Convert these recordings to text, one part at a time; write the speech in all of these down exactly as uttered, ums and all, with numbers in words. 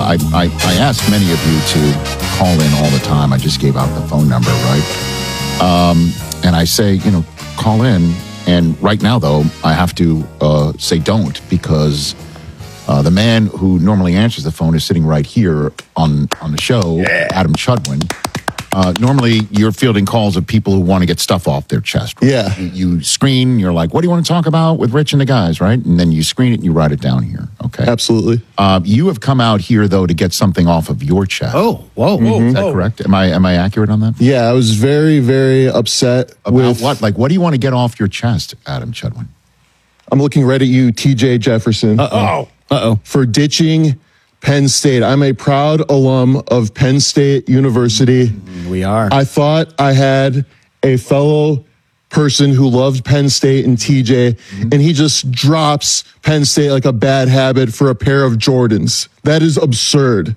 I, I, I ask many of you to call in all the time. I just gave out the phone number, right? Um, and I say, you know, call in. And right now, though, I have to uh, say don't, because uh, the man who normally answers the phone is sitting right here on, on the show, yeah. Adam Chudwin. Uh, normally, you're fielding calls of people who want to get stuff off their chest. Right? Yeah. You, you screen, you're like, what do you want to talk about with Rich and the guys, right? And then you screen it and you write it down here, okay? Absolutely. Uh, you have come out here, though, to get something off of your chest. Oh, whoa, whoa. Mm-hmm. Is that whoa. correct? Am I am I accurate on that? Yeah, I was very, very upset. About with what? Like, what do you want to get off your chest, Adam Chudwin? I'm looking right at you, T J Jefferson. Uh-oh. Uh-oh. For ditching Penn State. I'm a proud alum of Penn State University. We are. I thought I had a fellow person who loved Penn State and T J, mm-hmm. and he just drops Penn State like a bad habit for a pair of Jordans. That is absurd.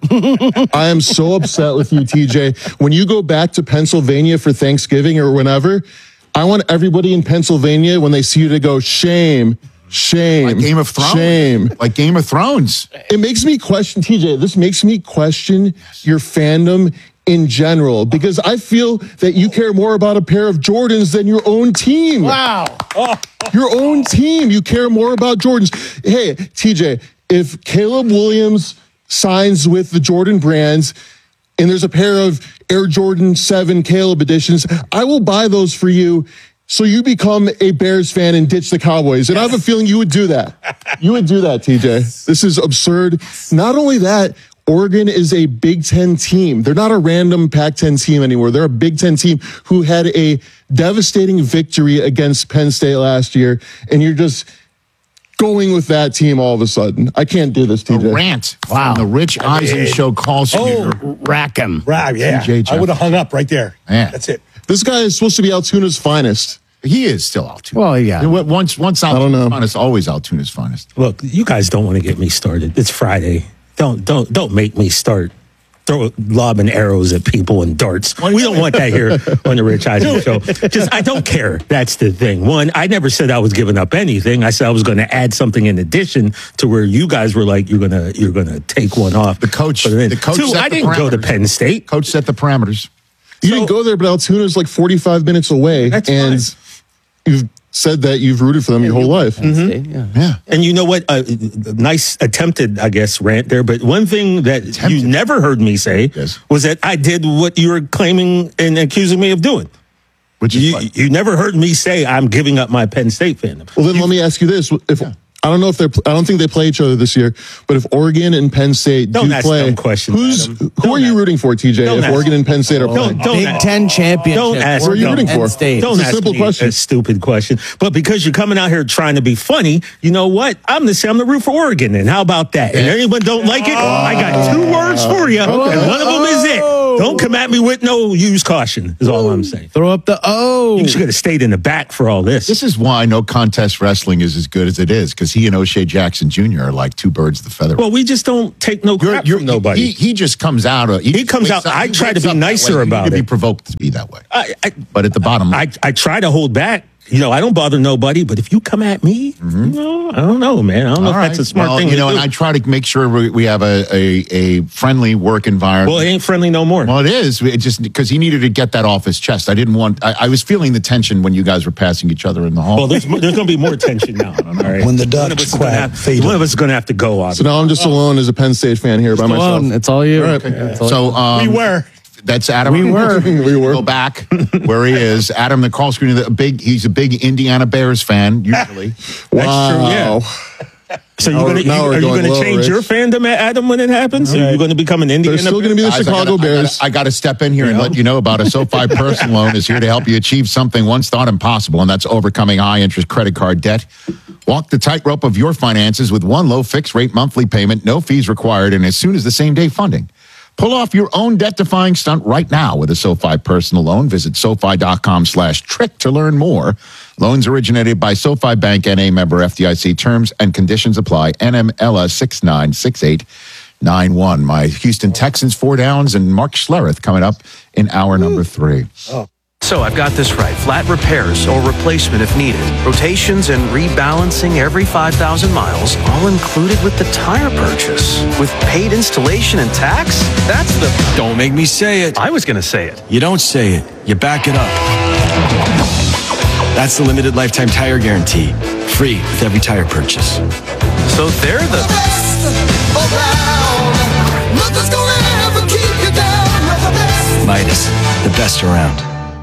I am so upset with you, T J. When you go back to Pennsylvania for Thanksgiving or whenever, I want everybody in Pennsylvania, when they see you, to go, shame. Shame. Like Game of Thrones. Shame. Like Game of Thrones. It makes me question, T J, this makes me question your fandom in general, because I feel that you care more about a pair of Jordans than your own team. Wow. Oh. Your own team. You care more about Jordans. Hey, T J, if Caleb Williams signs with the Jordan brands and there's a pair of Air Jordan seven Caleb editions, I will buy those for you. So you become a Bears fan and ditch the Cowboys. And I have a feeling you would do that. You would do that, T J. This is absurd. Not only that, Oregon is a Big Ten team. They're not a random Pac ten team anymore. They're a Big Ten team who had a devastating victory against Penn State last year. And you're just going with that team all of a sudden. I can't do this, T J. A rant. Wow. From the Rich Eisen Show calls Oh, here. Rackham. Right, yeah. T J I would have hung up right there. Man. That's it. This guy is supposed to be Altoona's finest. He is still Altoona. Well, yeah. Once, once I don't know. Altoona's finest, always Altoona's finest. Look, you guys don't want to get me started. It's Friday. Don't don't don't make me start throw lobbing arrows at people and darts. We don't want that here on the Rich Eisen Show. Just I don't care. That's the thing. One, I never said I was giving up anything. I said I was going to add something in addition to where you guys were like, you're gonna you're gonna take one off. The coach. But then- The coach. Two, set I the didn't go to parameters. Penn State. Coach set the parameters. You So- didn't go there, but Altoona's like forty-five minutes away. That's and fine. you've said that you've rooted for them your whole life. State, yeah. Yeah. And you know what? Uh, nice attempted, I guess, rant there. But one thing that Attempted. you never heard me say Yes. was that I did what you were claiming and accusing me of doing. Which is You, what? you never heard me say I'm giving up my Penn State fandom. Well, then let me ask you this: if Yeah. I don't know if they're, I don't think they play each other this year, but if Oregon and Penn State Don't do ask play, dumb questions, who's Adam. who Don't are you ask- rooting for, T J? don't If ask- Oregon and Penn State are Don't- playing, don't Big ask- Ten championship. Don't ask- Who are you rooting Penn for? State. Don't It's a ask simple me question. a stupid question. But because you're coming out here trying to be funny, you know what? I'm the I'm the root for Oregon. And how about that? And anyone don't like it? I got two words for you, and one of them is it. Don't come at me with no use caution. Is all I'm saying. Throw up the O. You should have stayed in the back for all this. This is why no contest wrestling is as good as it is, because he and O'Shea Jackson Junior are like two birds of the feather. Well, we just don't take no crap from nobody. He, he just comes out. Of, He comes out- I he try to wakes be up that nicer way. You about need to it. be provoked to be that way. I, I, But at the bottom line, I, I try to hold back. You know, I don't bother nobody, but if you come at me, you know, I don't know, man. I don't know all if that's a right. smart well, thing you to know, do. and I try to make sure we, we have a, a, a friendly work environment. well, it ain't friendly no more. Well, it is. It just because he needed to get that off his chest. I didn't want. I, I was feeling the tension when you guys were passing each other in the hall. Well, there's, there's going to be more tension now. All right? When the one of ducks us is gonna quack, have, fade one it. of us is going to have to go, so obviously. now I'm just alone as a Penn State fan here by myself. Alone. It's all you. All right. It's all so um, We were. That's Adam. We were. We were. Go back where he is. Adam, the call screen. A big. He's a big Indiana Bears fan. Usually, Wow. So Now you're we're- going to now we're are you going going to low, change Rich. your fandom, Adam, when it happens? Are you going to become an Indiana? They're still going to be the Guys, I Chicago gotta- I Bears. gotta- I got to step in here and Yeah. let you know about a SoFi personal loan is here to help you achieve something once thought impossible, and that's overcoming high interest credit card debt. Walk the tightrope of your finances with one low fixed rate monthly payment, no fees required, and as soon as the same day funding. Pull off your own debt-defying stunt right now with a SoFi personal loan. Visit SoFi.com slash trick to learn more. Loans originated by SoFi Bank N A, member F D I C. Terms and conditions apply. N M L S six nine six eight nine one. My Houston Texans, four downs, and Mark Schlereth coming up in hour number three. So I've got this right. Flat repairs or replacement if needed. Rotations and rebalancing every five thousand miles, all included with the tire purchase. With paid installation and tax? That's the... Don't make me say it. I was going to say it. You don't say it. You back it up. That's the limited lifetime tire guarantee. Free with every tire purchase. So they're the... best around. Nothing's gonna ever keep you down. You're the best. Midas, the best around.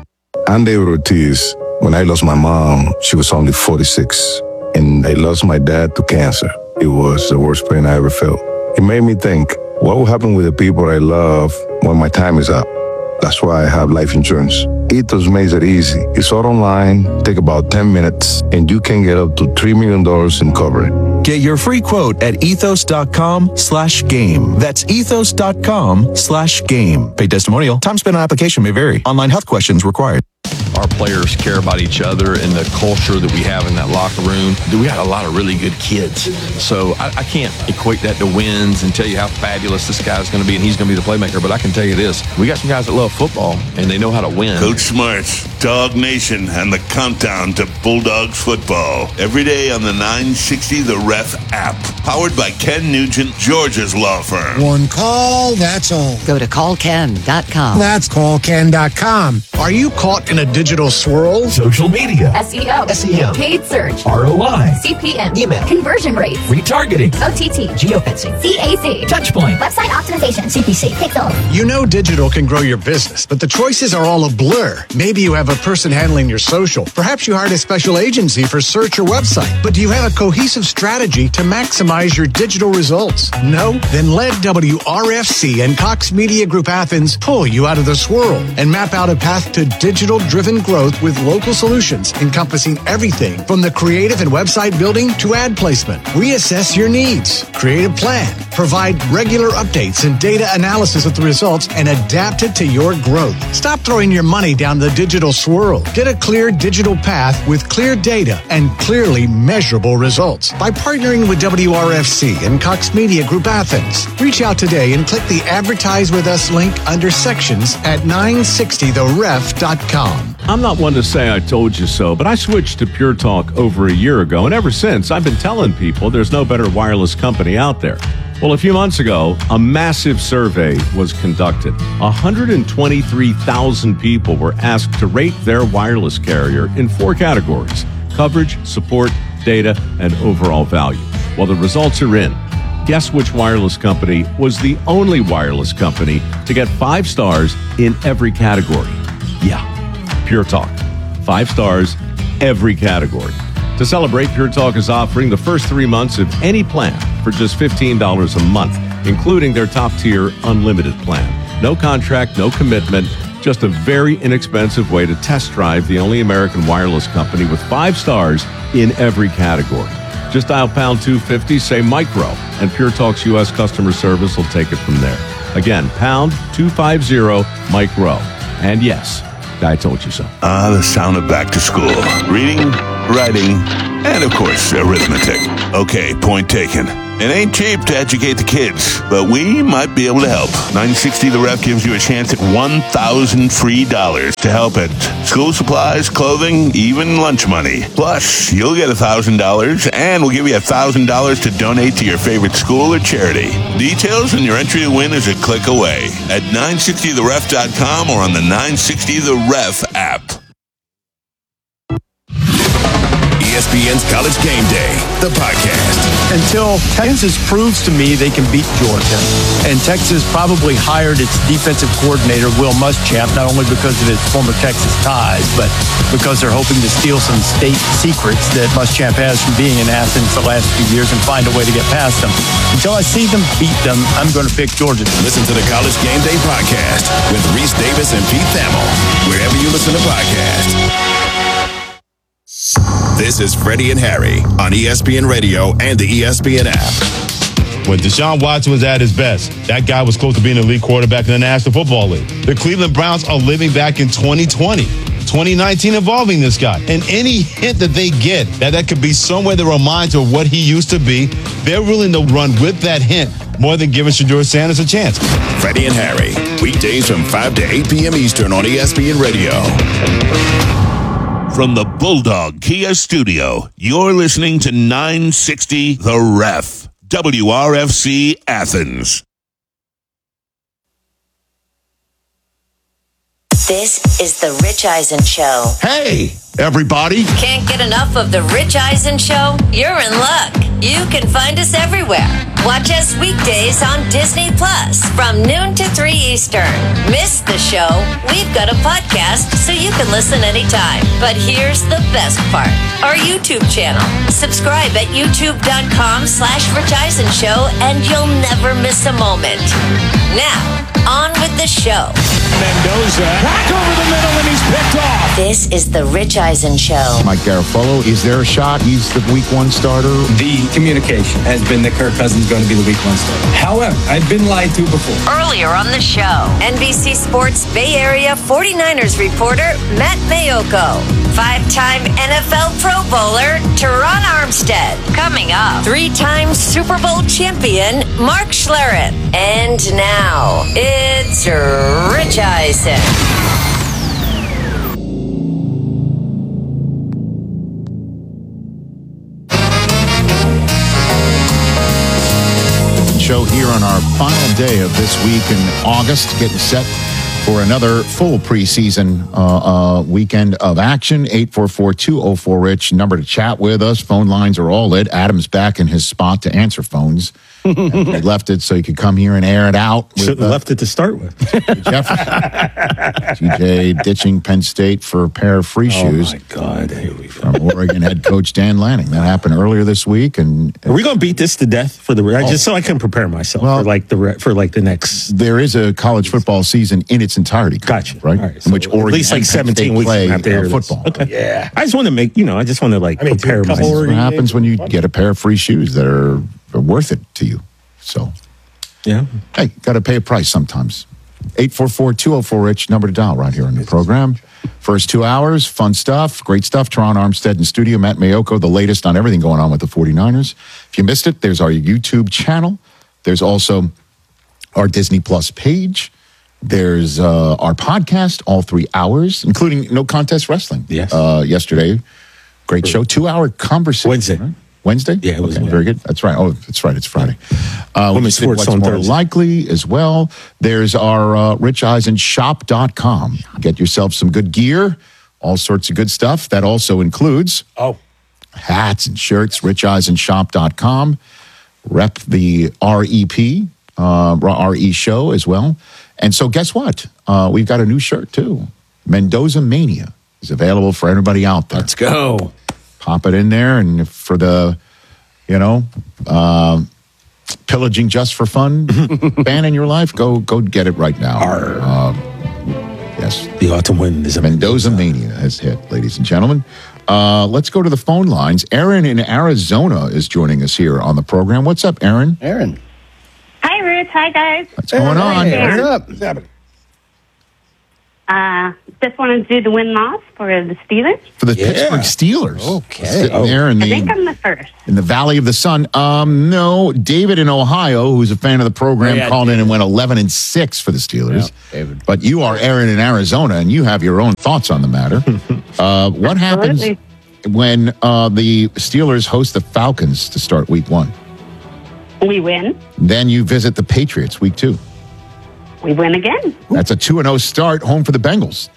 I'm David Ortiz. When I lost my mom, she was only forty-six. And I lost my dad to cancer. It was the worst pain I ever felt. It made me think, what will happen with the people I love when my time is up? That's why I have life insurance. Ethos makes it easy. It's all online, take about ten minutes, and you can get up to three million dollars in coverage. Get your free quote at ethos.com slash game. That's ethos.com slash game. Paid testimonial. Time spent on application may vary. Online health questions required. Our players care about each other and the culture that we have in that locker room. We got a lot of really good kids. So I, I can't equate that to wins and tell you how fabulous this guy's going to be and he's going to be the playmaker. But I can tell you this. We got some guys that love football and they know how to win. Coach Smarts, Dog Nation, and the countdown to Bulldogs football. Every day on the nine sixty The Ref app. Powered by Ken Nugent, Georgia's law firm. One call, that's all. Go to call ken dot com. That's call ken dot com. Are you caught in a digital swirl? Social media. S E O. S E O. Paid search. R O I. C P M. Email. Conversion rates. Retargeting. O T T. Geofencing. C A C. Touchpoint. Website optimization. C P C. Pixel. You know digital can grow your business, but the choices are all a blur. Maybe you have a person handling your social. Perhaps you hired a special agency for search or website. But do you have a cohesive strategy to maximize your digital results? No? Then let W R F C and Cox Media Group Athens pull you out of the swirl and map out a path to digital-driven growth with local solutions encompassing everything from the creative and website building to ad placement. Reassess your needs, create a plan, provide regular updates and data analysis of the results, and adapt it to your growth. Stop throwing your money down the digital swirl. Get a clear digital path with clear data and clearly measurable results by partnering with W R F C and Cox Media Group Athens. Reach out today and click the Advertise With Us link under sections at nine sixty the ref dot com. I'm not one to say I told you so, but I switched to Pure Talk over a year ago, and ever since, I've been telling people there's no better wireless company out there. Well, a few months ago, a massive survey was conducted. one hundred twenty-three thousand people were asked to rate their wireless carrier in four categories: coverage, support, data, and overall value. Well, the results are in. Guess which wireless company was the only wireless company to get five stars in every category? Yeah, Pure Talk. Five stars, every category. To celebrate, Pure Talk is offering the first three months of any plan for just fifteen dollars a month, including their top-tier unlimited plan. No contract, no commitment, just a very inexpensive way to test drive the only American wireless company with five stars in every category. Just dial pound two fifty, say micro, and Pure Talk's U S customer service will take it from there. Again, pound two fifty, micro. And yes, I told you so. Ah, the sound of back to school. Reading, writing, and of course, arithmetic. Okay, point taken. It ain't cheap to educate the kids, but we might be able to help. nine sixty The Ref gives you a chance at one thousand free dollars to help at school supplies, clothing, even lunch money. Plus, you'll get one thousand dollars, and we'll give you one thousand dollars to donate to your favorite school or charity. Details and your entry to win is a click away at nine sixty the ref dot com or on the nine sixty The Ref app. E S P N's College Game Day, the podcast. Until Texas proves to me they can beat Georgia. And Texas probably hired its defensive coordinator, Will Muschamp, not only because of his former Texas ties, but because they're hoping to steal some state secrets that Muschamp has from being in Athens the last few years and find a way to get past them. Until I see them beat them, I'm going to pick Georgia. Listen to the College Game Day podcast with Reese Davis and Pete Thamel, wherever you listen to podcasts. This is Freddie and Harry on E S P N Radio and the E S P N app. When Deshaun Watson was at his best, that guy was close to being a elite quarterback in the National Football League. The Cleveland Browns are living back in twenty twenty. twenty nineteen involving this guy. And any hint that they get that that could be somewhere that reminds of what he used to be, they're willing to run with that hint more than giving Shedeur Sanders a chance. Freddie and Harry, weekdays from five to eight p.m. Eastern on E S P N Radio. From the Bulldog Kia Studio, you're listening to nine sixty The Ref, W R F C Athens. This is the Rich Eisen Show. Hey, everybody. Can't get enough of the Rich Eisen Show? You're in luck. You can find us everywhere. Watch us weekdays on Disney Plus from noon to three Eastern. Miss the show? We've got a podcast so you can listen anytime. But here's the best part. Our YouTube channel. Subscribe at youtube.com slash Rich Eisen Show and you'll never miss a moment. Now, on with the show. Mendoza, back over the middle and he's picked off. This is the Rich Eisen Show. Mike Garafolo, is there a shot he's the week one starter? The communication has been that Kirk Cousins is going to be the week one starter. However, I've been lied to before. Earlier on the show, N B C Sports Bay Area forty-niners reporter Matt Mayoko. Five-time N F L Pro Bowler Teron Armstead. Coming up, three-time Super Bowl champion Mark Schlereth. And now, it's Rich Eisen. Show here on our final day of this week in August, getting set for another full preseason uh, uh, weekend of action. eight four four, two oh four, Rich, number to chat with us. Phone lines are all lit. Adam's back in his spot to answer phones. He left it so he could come here and air it out. Should have uh, left it to start with. Jefferson. T J ditching Penn State for a pair of free shoes. Oh, my God. Here we go. From Oregon head coach Dan Lanning. That happened earlier this week. And are we going to beat this to death for the oh. just so I can prepare myself well, for like the for like the next? There is a college football season in its entirety. Gotcha. Right. right. In which so Oregon at least like seventeen weeks play after uh, football. Okay. Yeah. I just want to make you know. I just want to like I mean, prepare myself. What happens when you get a pair of free shoes that are, are worth it to you? So, yeah. Hey, got to pay a price sometimes. eight four four, two oh four, Rich, number to dial right here on the program. First two hours, fun stuff, great stuff. Teron Armstead in studio, Matt Mayoko, the latest on everything going on with the forty-niners. If you missed it, there's our YouTube channel. There's also our Disney Plus page. There's uh, our podcast, all three hours, including No Contest Wrestling. Yes. Uh, yesterday, great show, two-hour conversation. Wednesday. Right? Wednesday? Yeah, it was okay, very good. That's right. Oh, that's right. It's Friday. Uh, Women's sports what's on more Thursday. likely as well. There's our uh, rich eisen shop dot com. Get yourself some good gear, all sorts of good stuff. That also includes oh hats and shirts, rich eisen shop dot com. Rep the R E P, uh, R E show as well. And so guess what? Uh, we've got a new shirt too. Mendoza Mania is available for everybody out there. Let's go. Pop it in there, and for the, you know, uh, pillaging just for fun ban in your life, go go get it right now. Uh, yes. The autumn wind is a Mendoza Mania has hit, ladies and gentlemen. Uh, let's go to the phone lines. Aaron in Arizona is joining us here on the program. What's up, Aaron? Aaron. Hi, Rich. Hi, guys. What's going on? Hey, what's up? What's happening? Uh, just wanted to do the win-loss for the Steelers. For the Yeah. Pittsburgh Steelers. Okay. Sitting Oh. there in I the, think I'm the first. in the Valley of the Sun. Um, no, David in Ohio, who's a fan of the program, Yeah, called in David. and went eleven and six for the Steelers. Yeah, David. But you are Aaron in Arizona, and you have your own thoughts on the matter. uh, what happens Absolutely. when uh, the Steelers host the Falcons to start week one? We win. Then you visit the Patriots week two. We win again. That's a two and oh start home for the Bengals.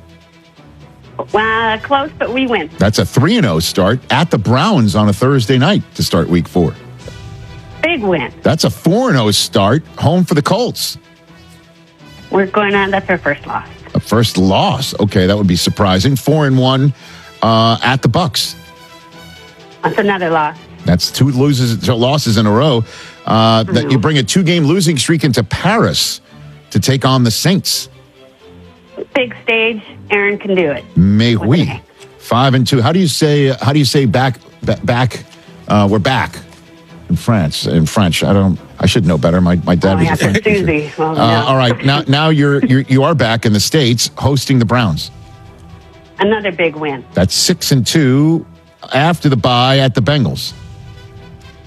Uh, close, but we win. That's a three and oh start at the Browns on a Thursday night to start week four. Big win. That's a four and oh start home for the Colts. We're going on. That's our first loss. A first loss. Okay, that would be surprising. Four and one uh, at the Bucks. That's another loss. That's two loses, losses in a row. Uh, that you bring a two-game losing streak into Paris to take on the Saints. Big stage. Aaron can do it. May we five and two. How do you say? How do you say back? ba- Back. Uh, we're back in France. In French, I don't. I should know better. My my dad Oh, was yeah, a French teacher. Susie. Well, Uh, no. all right, now now you're, you're you are back in the States hosting the Browns. Another big win. That's six and two after the bye at the Bengals.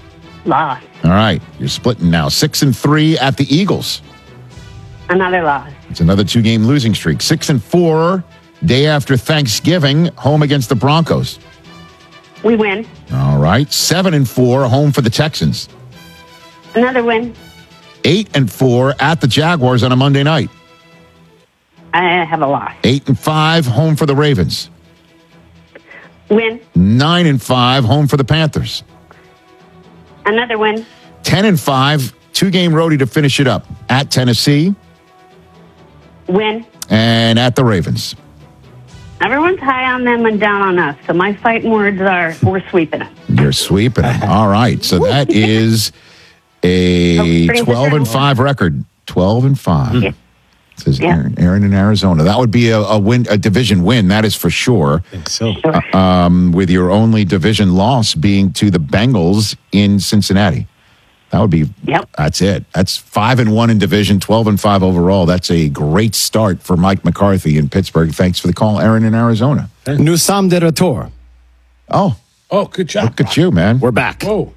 Loss. All right. You're splitting now. Six and three at the Eagles. Another loss. It's another two-game losing streak. Six and four, day after Thanksgiving, home against the Broncos. We win. All right. Seven and four, home for the Texans. Another win. Eight and four at the Jaguars on a Monday night. I have a loss. Eight and five, home for the Ravens. Win. Nine and five, home for the Panthers. Another win. Ten and five, two-game roadie to finish it up at Tennessee Win. and at the Ravens. Everyone's high on them and down on us. So my fighting words are, we're sweeping it. You're sweeping them. All right. So that is a twelve and five record. Twelve and five. Yeah. Says Aaron, Aaron in Arizona. That would be a, a win, a division win. That is for sure. I think so. Uh, um, with your only division loss being to the Bengals in Cincinnati. That would be. Yep. That's it. That's five and one in division, twelve and five overall. That's a great start for Mike McCarthy in Pittsburgh. Thanks for the call, Aaron in Arizona. Nous sommes de retour. Oh, Oh, good job. look at you, man. We're back. Whoa.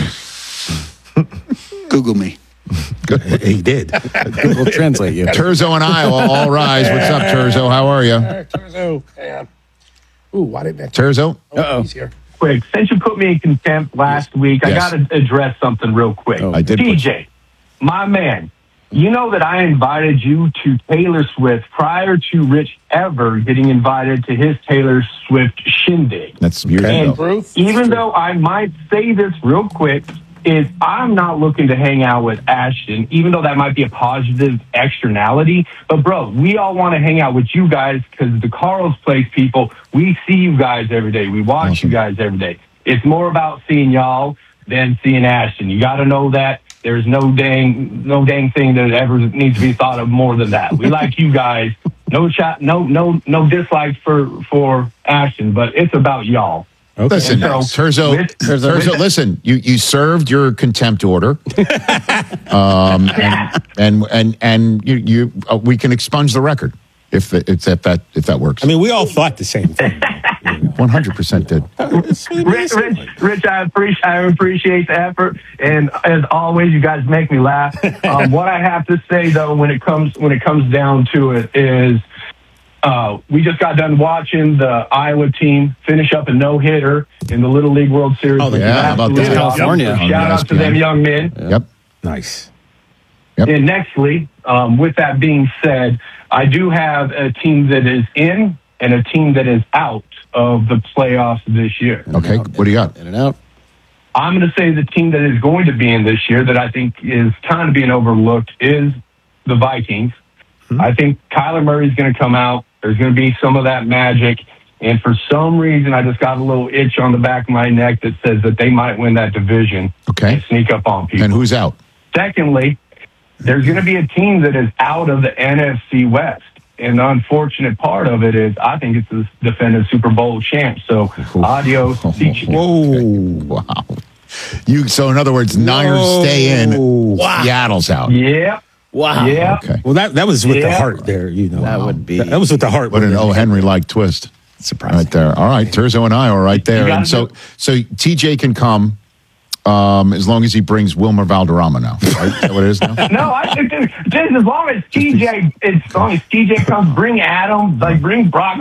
Google me. Good. He did. Google translate you. Terzo in Iowa, all rise. What's up, Terzo? How are you? All right, Terzo. Hang on. Ooh, why didn't that? Terzo? Oh, he's here. Quick, since you put me in contempt last week, Yes. I got to address something real quick. I did put- T J, my man, you know that I invited you to Taylor Swift prior to Rich ever getting invited to his Taylor Swift shindig. That's years And ago. even though I might say this real quick, is I'm not looking to hang out with Ashton, even though that might be a positive externality. But, bro, we all want to hang out with you guys because the Carl's Place people, we see you guys every day. We watch Awesome. you guys every day. It's more about seeing y'all than seeing Ashton. You got to know that. There's no dang, no dang thing that ever needs to be thought of more than that. We like you guys. No shot, no, no, no dislikes for for Ashton, but it's about y'all. Okay. Listen, So, Terzo, with- Terzo, with- listen, you, you served your contempt order. um, and, and, and, and you, you, uh, we can expunge the record if, if, if that, if that works. I mean, we all thought the same thing. one hundred percent did. Rich, Rich, Rich, I appreciate, I appreciate the effort, and as always, you guys make me laugh. Um, what I have to say, though, when it comes when it comes down to it, is uh, we just got done watching the Iowa team finish up a no hitter in the Little League World Series. Oh, which yeah, is how about absolutely that? awesome. California. Shout out to them young men. Yep. Nice. Yep. And nextly, um, with that being said, I do have a team that is in and a team that is out of the playoffs this year. Okay. What do you got? In and out. I'm going to say the team that is going to be in this year that I think is kind of being overlooked is the Vikings. Mm-hmm. I think Kyler Murray is going to come out. There's going to be some of that magic. And for some reason, I just got a little itch on the back of my neck that says that they might win that division Okay. and sneak up on people. And who's out? Secondly, there's going to be a team that is out of the N F C West. And the unfortunate part of it is I think it's the defending Super Bowl champ. So, adios. See you. Whoa. Wow. You, so in other words, Niners stay in. Wow. Seattle's out. Yep. Wow. Yep. Okay. Well, that that was with the Yeah. heart there, you know. That would be- That was with the heart. What an O. Henry like twist. Surprising. Right there. All right. Terzo and I are right there. You gotta And so, do- so T J can come um, as long as he brings Wilmer Valderrama now. Right? Is that what it is now? No, I think that- just as long as T J, as long as T J comes, bring Adam, like bring Brock